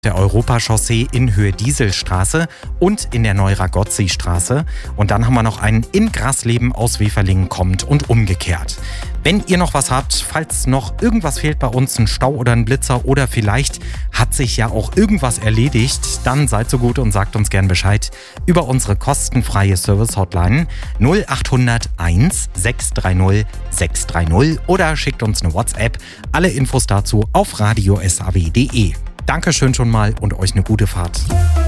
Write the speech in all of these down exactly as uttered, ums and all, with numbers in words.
der Europachaussee in Höhe Dieselstraße und in der Neuragozzi-Straße. Und dann haben wir noch einen in Grasleben aus Weferlingen kommt und umgekehrt. Wenn ihr noch was habt, falls noch irgendwas fehlt bei uns, ein Stau oder ein Blitzer oder vielleicht hat sich ja auch irgendwas erledigt, dann seid so gut und sagt uns gern Bescheid über unsere kostenfreie Service-Hotline null acht null null eins sechs drei null sechs drei null oder schickt uns eine WhatsApp. Alle Infos dazu auf radio punkt s a w punkt d e. Dankeschön schon mal und euch eine gute Fahrt.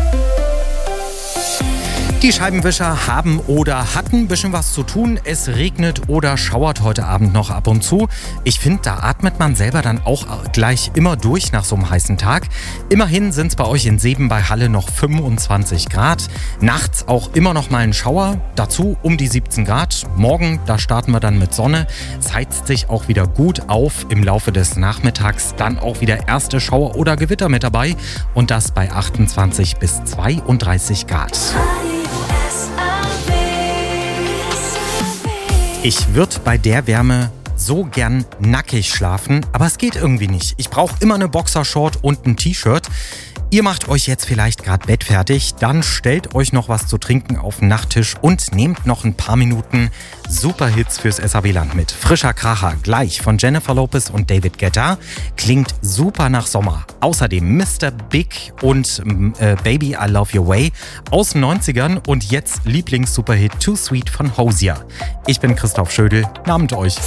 Die Scheibenwischer haben oder hatten ein bisschen was zu tun. Es regnet oder schauert heute Abend noch ab und zu. Ich finde, da atmet man selber dann auch gleich immer durch nach so einem heißen Tag. Immerhin sind es bei euch in Seeben bei Halle noch fünfundzwanzig Grad. Nachts auch immer noch mal ein Schauer. Dazu um die siebzehn Grad. Morgen, da starten wir dann mit Sonne. Es heizt sich auch wieder gut auf. Im Laufe des Nachmittags dann auch wieder erste Schauer oder Gewitter mit dabei. Und das bei achtundzwanzig bis zweiunddreißig Grad. Ich würde bei der Wärme so gern nackig schlafen, aber es geht irgendwie nicht. Ich brauche immer eine Boxershort und ein T-Shirt. Ihr macht euch jetzt vielleicht gerade bettfertig, dann stellt euch noch was zu trinken auf den Nachttisch und nehmt noch ein paar Minuten Superhits fürs S A W-Land mit. Frischer Kracher, gleich von Jennifer Lopez und David Guetta. Klingt super nach Sommer. Außerdem Mister Big und äh, Baby I Love Your Way aus den neunzigern und jetzt Lieblings-Superhit Too Sweet von Hozier. Ich bin Christoph Schödel, Abend euch.